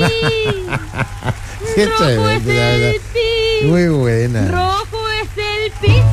Qué Rojo es tremendo, la verdad. el piso. Muy buena. Rojo es el piso.